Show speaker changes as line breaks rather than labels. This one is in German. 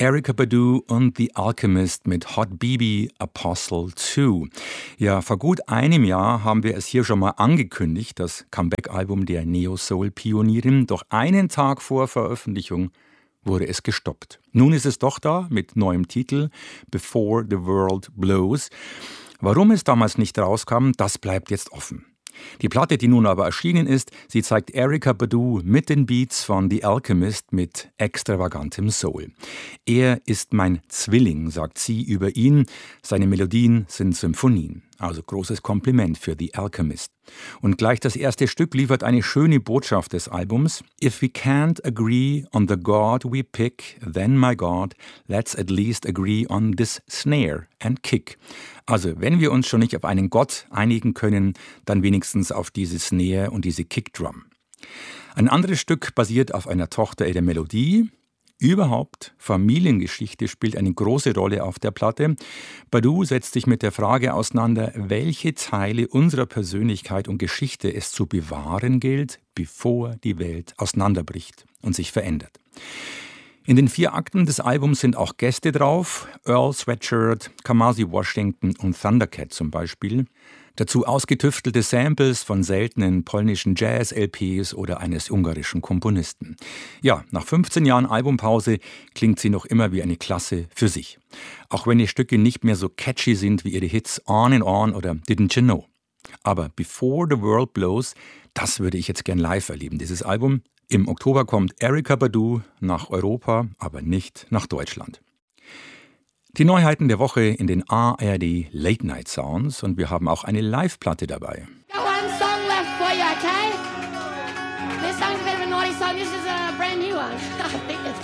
Erykah Badu und The Alchemist mit Hot Baby Apostle 2. Ja, vor gut einem Jahr haben wir es hier schon mal angekündigt, das Comeback-Album der Neo-Soul-Pionierin. Doch einen Tag vor Veröffentlichung wurde es gestoppt. Nun ist es doch da mit neuem Titel Before the World Blows. Warum es damals nicht rauskam, das bleibt jetzt offen. Die Platte, die nun aber erschienen ist, sie zeigt Erykah Badu mit den Beats von The Alchemist mit extravagantem Soul. Er ist mein Zwilling, sagt sie über ihn. Seine Melodien sind Symphonien. Also großes Kompliment für The Alchemist. Und gleich das erste Stück liefert eine schöne Botschaft des Albums. If we can't agree on the God we pick, then my God, let's at least agree on this snare and kick. Also wenn wir uns schon nicht auf einen Gott einigen können, dann wenigstens auf diese Snare und diese Kickdrum. Ein anderes Stück basiert auf einer Tochter der Melodie. Überhaupt, Familiengeschichte spielt eine große Rolle auf der Platte. Badu setzt sich mit der Frage auseinander, welche Teile unserer Persönlichkeit und Geschichte es zu bewahren gilt, bevor die Welt auseinanderbricht und sich verändert. In den 4 Akten des Albums sind auch Gäste drauf, Earl Sweatshirt, Kamasi Washington und Thundercat zum Beispiel. Dazu ausgetüftelte Samples von seltenen polnischen Jazz-LPs oder eines ungarischen Komponisten. Ja, nach 15 Jahren Albumpause klingt sie noch immer wie eine Klasse für sich. Auch wenn die Stücke nicht mehr so catchy sind wie ihre Hits On and On oder Didn't You Know. Aber Before the World Blows, das würde ich jetzt gern live erleben, dieses Album. Im Oktober kommt Erykah Badu nach Europa, aber nicht nach Deutschland. Die Neuheiten der Woche in den ARD Late Night Sounds und wir haben auch eine Live-Platte dabei.
Got one song left for you, okay? This song's a bit of a naughty song. This is a brand new one. I think it's